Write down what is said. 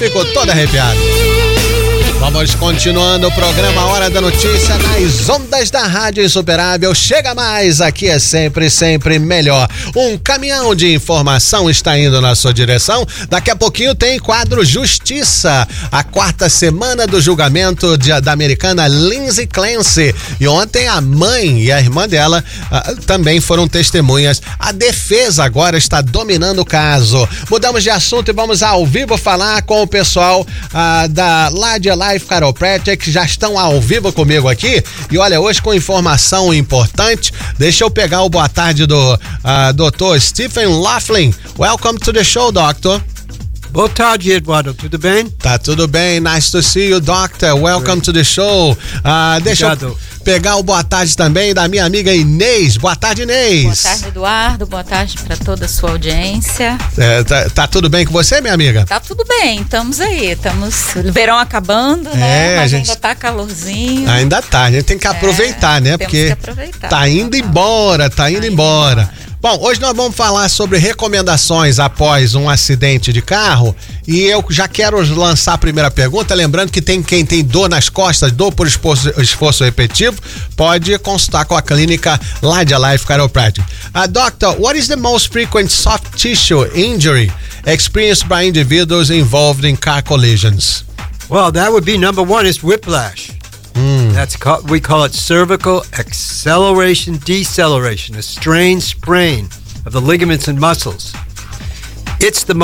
ficou todo arrepiado. Vamos continuando o programa Hora da Notícia nas ondas da Rádio Insuperável. Chega mais, aqui é sempre, sempre melhor. Um caminhão de informação está indo na sua direção. Daqui a pouquinho tem quadro Justiça, a quarta semana do julgamento da americana Lindsay Clancy. E ontem a mãe e a irmã dela também foram testemunhas. A defesa agora está dominando o caso. Mudamos de assunto e vamos ao vivo falar com o pessoal da Ladia Life Chiropractic, que já estão ao vivo comigo aqui. E olha, hoje com informação importante, deixa eu pegar o boa tarde do Dr. Stephen Laughlin. Welcome to the show, doctor. Boa tarde, Eduardo. Tudo bem? Tá tudo bem. Nice to see you, doctor. Welcome to the show. Deixa eu pegar o boa tarde também da minha amiga Inês. Boa tarde, Inês. Boa tarde, Eduardo. Boa tarde para toda a sua audiência. Tá tudo bem com você, minha amiga? Tá tudo bem. Estamos aí. O verão acabando, né? Mas ainda tá calorzinho. Ainda tá. A gente tem que aproveitar, né? Porque tá indo embora. Bom, hoje nós vamos falar sobre recomendações após um acidente de carro e eu já quero lançar a primeira pergunta, lembrando que quem tem dor nas costas, dor por esforço repetitivo, pode consultar com a clínica Ladia Life Chiropractic. Doctor, what is the most frequent soft tissue injury experienced by individuals involved in car collisions? Well, that would be number one is whiplash. We call it cervical acceleration deceleration, a strain sprain of the ligaments and muscles. It's the